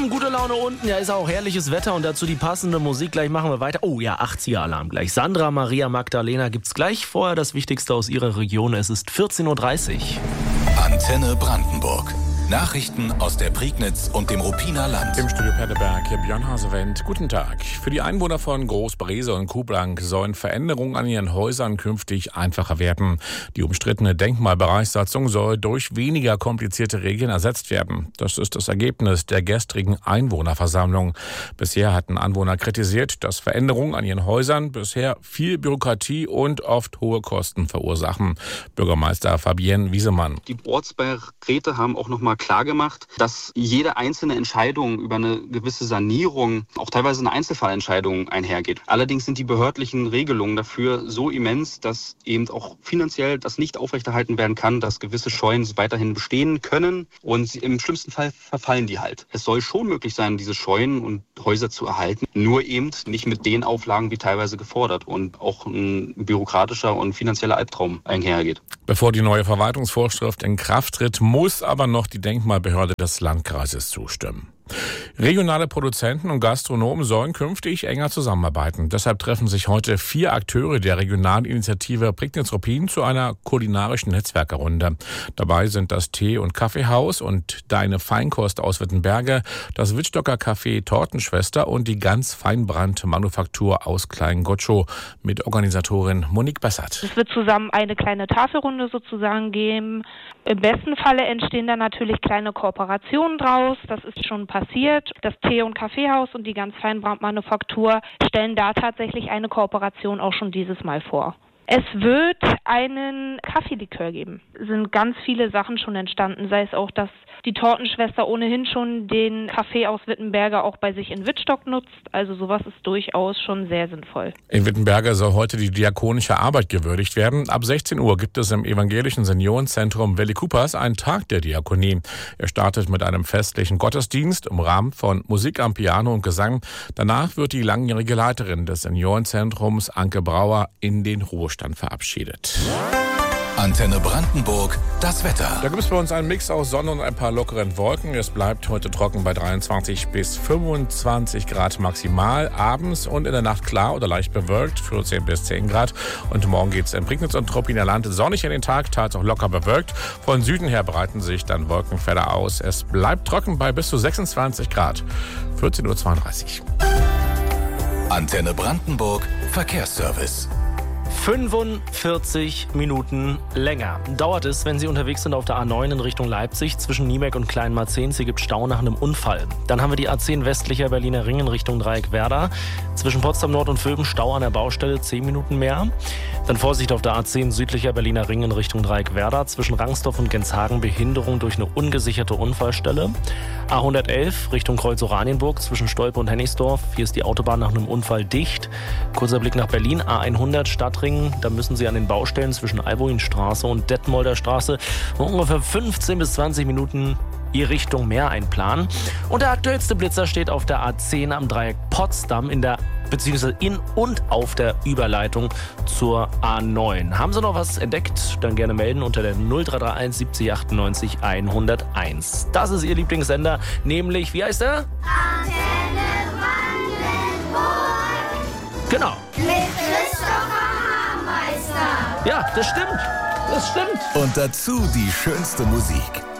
oben gute Laune, unten, ja, ist auch herrliches Wetter und dazu die passende Musik. Gleich machen wir weiter. Oh ja, 80er-Alarm gleich. Sandra Maria Magdalena gibt's gleich. Vorher das Wichtigste aus ihrer Region. Es ist 14.30 Uhr. Antenne Brandenburg. Nachrichten aus der Prignitz und dem Ruppiner Land. Im Studio Perleberg, Björn Hasewendt. Guten Tag. Für die Einwohner von Groß-Brese und Kuhblank sollen Veränderungen an ihren Häusern künftig einfacher werden. Die umstrittene Denkmalbereichssatzung soll durch weniger komplizierte Regeln ersetzt werden. Das ist das Ergebnis der gestrigen Einwohnerversammlung. Bisher hatten Anwohner kritisiert, dass Veränderungen an ihren Häusern bisher viel Bürokratie und oft hohe Kosten verursachen. Bürgermeister Fabienne Wiesemann. Die Ortsbeiräte haben auch noch mal klar gemacht, dass jede einzelne Entscheidung über eine gewisse Sanierung auch teilweise eine Einzelfallentscheidung einhergeht. Allerdings sind die behördlichen Regelungen dafür so immens, dass eben auch finanziell das nicht aufrechterhalten werden kann, dass gewisse Scheunen weiterhin bestehen können und im schlimmsten Fall verfallen die halt. Es soll schon möglich sein, diese Scheunen und Häuser zu erhalten, nur eben nicht mit den Auflagen wie teilweise gefordert und auch ein bürokratischer und finanzieller Albtraum einhergeht. Bevor die neue Verwaltungsvorschrift in Kraft tritt, muss aber noch die Denkmalbehörde des Landkreises zustimmen. Regionale Produzenten und Gastronomen sollen künftig enger zusammenarbeiten. Deshalb treffen sich heute 4 Akteure der Regionalinitiative Prignitz-Ruppin zu einer kulinarischen Netzwerkerrunde. Dabei sind das Tee- und Kaffeehaus und Deine Feinkost aus Wittenberge, das Wittstocker Café Tortenschwester und die Ganz-Feinbrand-Manufaktur aus Klein-Gottschow mit Organisatorin Monique Bessert. Es wird zusammen eine kleine Tafelrunde sozusagen geben. Im besten Falle entstehen dann natürlich kleine Kooperationen draus. Das ist schon passiert. Das Tee- und Kaffeehaus und die Ganz-Feinbrand-Manufaktur stellen da tatsächlich eine Kooperation auch schon dieses Mal vor. Es wird einen Kaffeelikör geben. Es sind ganz viele Sachen schon entstanden, sei es auch, dass die Tortenschwester ohnehin schon den Kaffee aus Wittenberge auch bei sich in Wittstock nutzt. Also sowas ist durchaus schon sehr sinnvoll. In Wittenberge soll heute die diakonische Arbeit gewürdigt werden. Ab 16 Uhr gibt es im evangelischen Seniorenzentrum Welle Coopers einen Tag der Diakonie. Er startet mit einem festlichen Gottesdienst im Rahmen von Musik am Piano und Gesang. Danach wird die langjährige Leiterin des Seniorenzentrums, Anke Brauer, in den Ruhestand verabschiedet. Antenne Brandenburg, das Wetter. Da gibt es bei uns einen Mix aus Sonne und ein paar lockeren Wolken. Es bleibt heute trocken bei 23 bis 25 Grad maximal. Abends und in der Nacht klar oder leicht bewölkt, 14 bis 10 Grad. Und morgen geht es in Prignitz und Ruppiner Land sonnig in den Tag, teils auch locker bewölkt. Von Süden her breiten sich dann Wolkenfelder aus. Es bleibt trocken bei bis zu 26 Grad. 14.32 Uhr. Antenne Brandenburg, Verkehrsservice. 45 Minuten länger dauert es, wenn Sie unterwegs sind auf der A9 in Richtung Leipzig. Zwischen Niebeck und Kleinmarzehns. Hier gibt es Stau nach einem Unfall. Dann haben wir die A10 westlicher Berliner Ring in Richtung Dreieck Werder. Zwischen Potsdam Nord und Vöben Stau an der Baustelle, 10 Minuten mehr. Dann Vorsicht auf der A10 südlicher Berliner Ring in Richtung Dreieck Werder. Zwischen Rangsdorf und Genshagen Behinderung durch eine ungesicherte Unfallstelle. A111 Richtung Kreuz-Oranienburg zwischen Stolpe und Hennigsdorf. Hier ist die Autobahn nach einem Unfall dicht. Kurzer Blick nach Berlin, A100 Stadtring. Da müssen Sie an den Baustellen zwischen Alboinstraße und Detmolder Straße ungefähr 15 bis 20 Minuten Ihr Richtung Meer einplanen. Und der aktuellste Blitzer steht auf der A10 am Dreieck Potsdam beziehungsweise in und auf der Überleitung zur A9. Haben Sie noch was entdeckt? Dann gerne melden unter der 0331 70 98 101. Das ist Ihr Lieblingssender, nämlich, wie heißt er? Antenne Brandenburg. Genau. Mit Christopher Hameister. Ja, das stimmt. Das stimmt. Und dazu die schönste Musik.